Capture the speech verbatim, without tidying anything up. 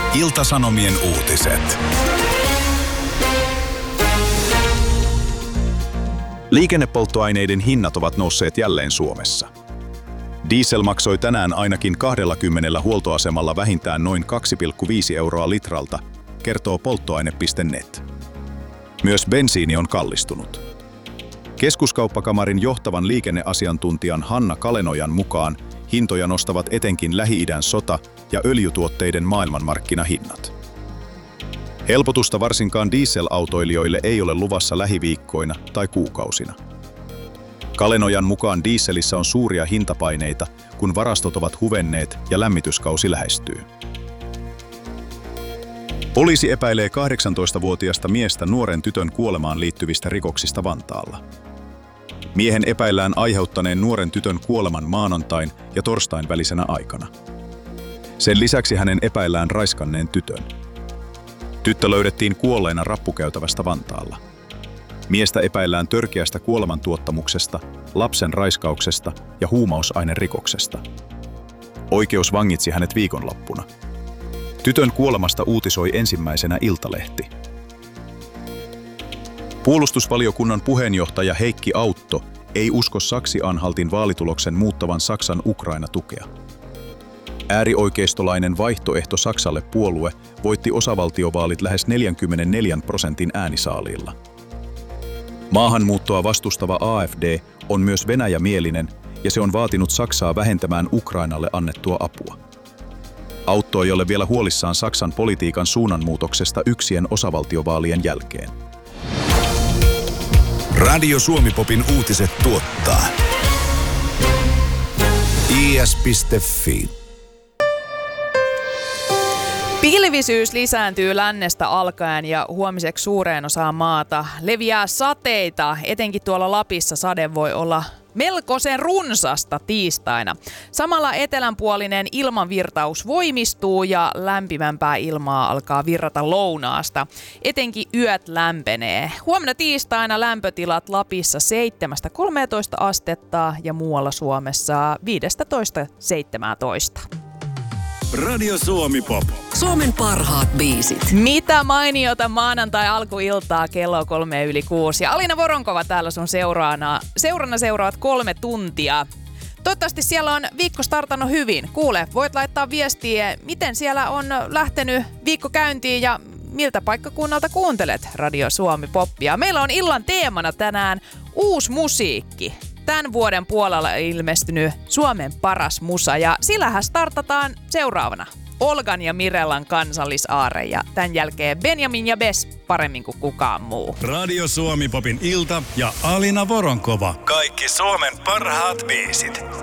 Ilta-Sanomien uutiset. Liikennepolttoaineiden hinnat ovat nousseet jälleen Suomessa. Diesel maksoi tänään ainakin kaksikymmentä huoltoasemalla vähintään noin kaksi pilkku viisi euroa litralta, kertoo polttoaine piste net. Myös bensiini on kallistunut. Keskuskauppakamarin johtavan liikenneasiantuntijan Hanna Kalenojan mukaan hintoja nostavat etenkin Lähi-idän sota ja öljytuotteiden maailmanmarkkinahinnat. Helpotusta varsinkaan dieselautoilijoille ei ole luvassa lähiviikkoina tai kuukausina. Kalenojan mukaan dieselissä on suuria hintapaineita, kun varastot ovat huvenneet ja lämmityskausi lähestyy. Poliisi epäilee kahdeksantoistavuotiasta miestä nuoren tytön kuolemaan liittyvistä rikoksista Vantaalla. Miehen epäillään aiheuttaneen nuoren tytön kuoleman maanantain ja torstain välisenä aikana. Sen lisäksi hänen epäillään raiskanneen tytön. Tyttö löydettiin kuolleena rappukäytävästä Vantaalla. Miestä epäillään törkeästä kuolemantuottamuksesta, lapsen raiskauksesta ja huumausainerikoksesta. Oikeus vangitsi hänet viikonloppuna. Tytön kuolemasta uutisoi ensimmäisenä Iltalehti. Puolustusvaliokunnan puheenjohtaja Heikki Autto ei usko Saksi-Anhaltin vaalituloksen muuttavan Saksan Ukraina-tukea. Äärioikeistolainen vaihtoehto Saksalle puolue voitti osavaltiovaalit lähes neljänkymmenenneljän prosentin äänisaaliilla. Maahanmuuttoa vastustava A F D on myös venäjämielinen ja se on vaatinut Saksaa vähentämään Ukrainalle annettua apua. Autto ei ole vielä huolissaan Saksan politiikan suunnanmuutoksesta yksien osavaltiovaalien jälkeen. Radio Suomi-popin uutiset tuottaa i s piste f i. Pilvisyys lisääntyy lännestä alkaen ja huomiseksi suureen osaan maata leviää sateita. Etenkin tuolla Lapissa sade voi olla melkoisen runsasta tiistaina. Samalla etelänpuolinen ilmanvirtaus voimistuu ja lämpimämpää ilmaa alkaa virrata lounaasta. Etenkin yöt lämpenee. Huomenna tiistaina lämpötilat Lapissa seitsemästä kolmeentoista astetta ja muualla Suomessa viidestätoista seitsemääntoista. Radio Suomi-pop. Suomen parhaat biisit. Mitä mainiota maanantai alkuiltaa kello kolme yli kuusi. Ja Alina Voronkova täällä sun seuraana. Seurana seuraavat kolme tuntia. Toivottavasti siellä on viikko startannut hyvin. Kuule, voit laittaa viestiä, miten siellä on lähtenyt viikko käyntiin ja miltä paikkakunnalta kuuntelet Radio Suomi-poppia. Meillä on illan teemana tänään uusi musiikki. Tämän vuoden puolella ilmestynyt Suomen paras musa ja sillähän startataan seuraavana. Olgan ja Mirellan kansallisaare ja tämän jälkeen Benjamin ja Bes paremmin kuin kukaan muu. Radio Suomi-popin ilta ja Alina Voronkova. Kaikki Suomen parhaat biisit.